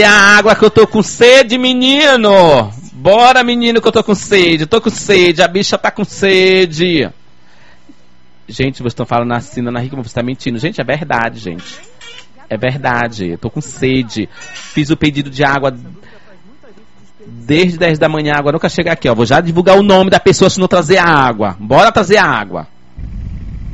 a água que eu tô com sede, menino. Bora, menino, que eu tô com sede. Eu tô com sede, a bicha tá com sede. Gente, vocês estão falando assim, Ana Rica, você tá mentindo. Gente, é verdade, gente. É verdade, eu tô com sede. Fiz o pedido de água desde 10 da manhã, a água nunca chega aqui, ó. Vou já divulgar o nome da pessoa se não trazer a água. Bora trazer a água.